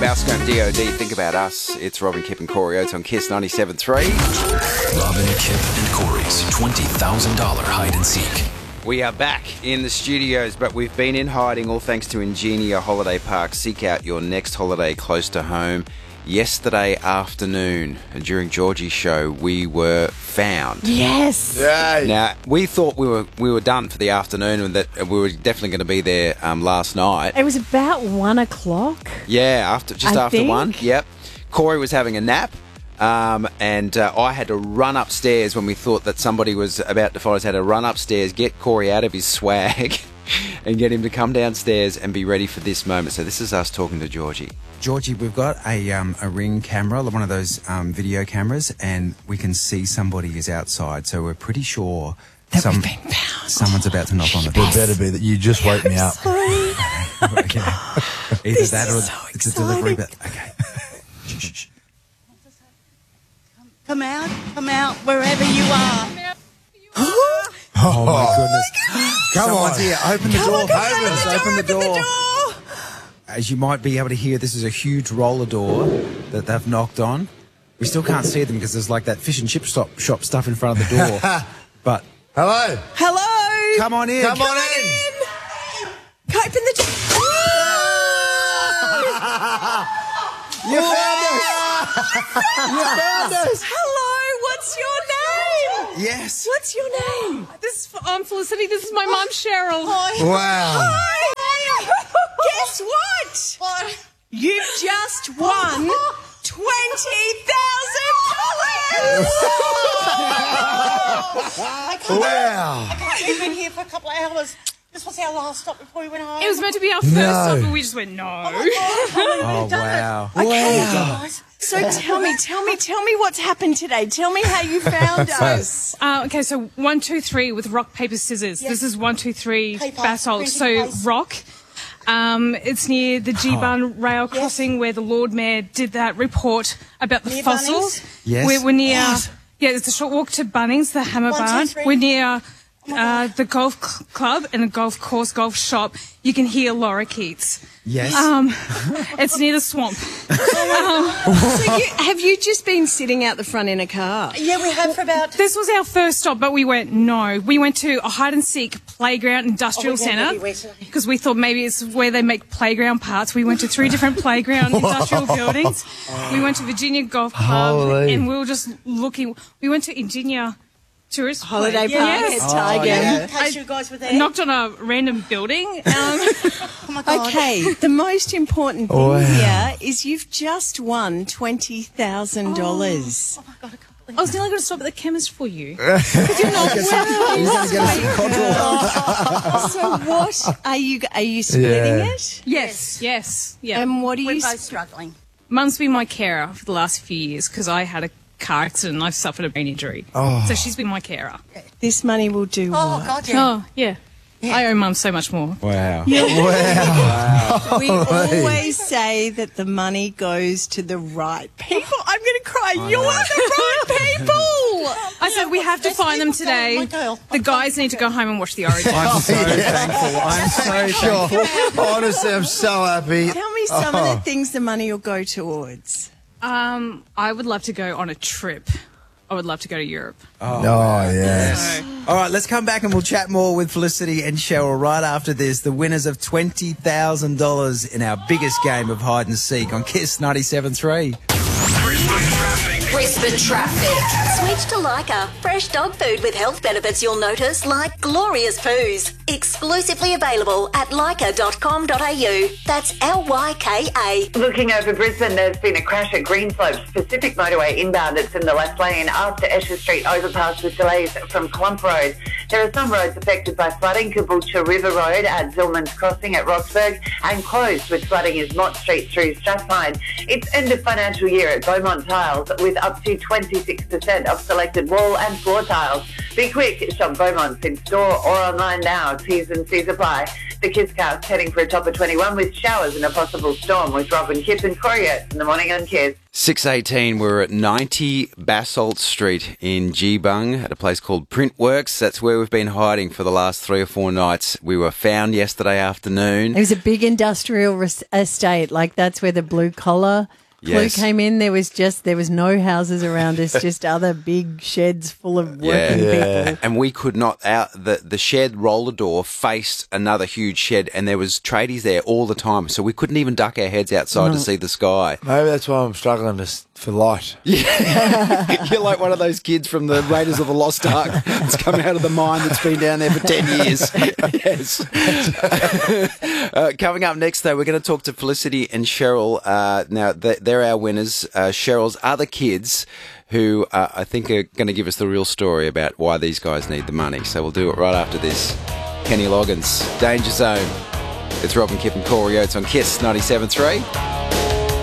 Basco and DOD, Think About Us. It's Robin, Kip and Corey Oates on Kiss 97.3. Robin, Kip and Corey's $20,000 hide and seek. We are back in the studios, but we've been in hiding all thanks to Ingenia Holiday Park. Seek out your next holiday close to home. Yesterday afternoon, during Georgie's show, we were found. Yes. Yay. Now, we thought we were done for the afternoon and that we were definitely going to be there last night. It was about 1 o'clock. Yeah, after I think. 1. Yep. Corey was having a nap. And I had to run upstairs when we thought that somebody was about to follow us. I had to run upstairs, get Corey out of his swag and get him to come downstairs and be ready for this moment. So this is us talking to Georgie. Georgie, we've got a Ring camera, one of those video cameras, and we can see somebody is outside. So we're pretty sure We've been found. someone's about to knock on the door. It better be that you just woke me up. Okay. Either This that or is so it's a delivery. exciting. But okay. Shh. Come out, wherever you are. Oh my goodness! Come Someone's on. here. Open the door. Open the door. Open the door. As you might be able to hear, this is a huge roller door that they've knocked on. We still can't see them because there's like that fish and chip shop stuff in front of the door. But Hello. Hello. come on in. Come on in. Open the door. You found us. You found us. Hello. What's your name? Yes. What's your name? I'm Felicity. This is my mom, Cheryl. Wow. Guess what? What? You've just won $20,000. Wow. We've been here for a couple of hours. This was our last stop before we went home. It was meant to be our first stop, but we just went, no. Oh wow. Okay, Wow. guys. So tell me what's happened today. Tell me how you found us. Okay, so 1, 2, 3 with rock, paper, scissors. Yes. This is 1, 2, 3 Paper, basalt. printing So place. rock. It's near the G-Bun rail crossing where the Lord Mayor did that report about the Near fossils. Bunnings? Yes. We're near, What? yeah, it's a short walk to Bunnings, the Hammer 1, 2, Barn. 3. We're near the golf club and the golf course, golf shop. You can hear Laura Keats. Yes. It's near the swamp. So have you just been sitting out the front in a car? Yeah, we have for about... This was our first stop, but we went, no. We went to a hide-and-seek playground industrial Oh, we went centre everywhere today. because we thought maybe it's where they make playground parts. We went to 3 different playground industrial buildings. We went to Virginia Golf Club, Holy. and we were just looking. We went to Ingenia Tourist Holiday Place. Park Yes. at Tiger. Yeah, in case you guys were there. Knocked on a random building. Oh, my God. Okay, the most important thing Wow. here is you've just won $20,000. Oh, my God, I can't believe I was nearly going to stop at the chemist for you. So what are you splitting Yeah. it? Yes. Yeah. And what are We're you? both struggling. Mum's been my carer for the last few years because I had a car accident and I've suffered a brain injury. So she's been my carer. This money will do Oh, what? Oh, God, yeah. yeah. I owe Mum so much more. Wow. We always say that the money goes to the right people. I'm going to cry. You're the right people. I said we have to find them today. my girl. The guys need to go home and watch the Origin. I'm so thankful. I'm so thankful. Honestly, I'm so happy. Tell me some of the things the money will go towards. I would love to go on a trip. I would love to go to Europe. Oh, yes. All right, let's come back and we'll chat more with Felicity and Cheryl right after this. The winners of $20,000 in our biggest game of hide and seek on Kiss 97.3. Brisbane traffic. Switch to Leica. Fresh dog food with health benefits you'll notice, like glorious poos. Exclusively available at leica.com.au. That's LYKA. Looking over Brisbane, there's been a crash at Greenslopes Pacific Motorway inbound. It's in the left lane after Esher Street overpass with delays from Clump Road. There are some roads affected by flooding. Caboolture River Road at Zillman's Crossing at Roxburgh and closed with flooding is Mott Street through Strathmine. It's end of financial year at Beaumont Tiles with up to 26% of selected wall and floor tiles. Be quick, shop Beaumont's in store or online now. T's and C's apply. The Kisscast heading for a top of 21 with showers and a possible storm with Rob and Kip and Corey Oates in the morning on Kiss. 6:18, we're at 90 Basalt Street in Geebung at a place called Printworks. That's where we've been hiding for the last 3 or 4 nights. We were found yesterday afternoon. It was a big industrial estate. Like, that's where the blue collar clue came in. There was no houses around us, just other big sheds full of working people. And we could not the shed roller door faced another huge shed, and there was tradies there all the time, so we couldn't even duck our heads outside to see the sky. Maybe that's why I'm struggling for light. You're like one of those kids from the Raiders of the Lost Ark that's come out of the mine that's been down there for 10 years. Yes. Coming up next, though, we're going to talk to Felicity and Cheryl. Now, they're our winners. Cheryl's other kids, who I think are going to give us the real story about why these guys need the money. So we'll do it right after this. Kenny Loggins, Danger Zone. It's Rob and Kip and Corey Oates on Kiss 97.3.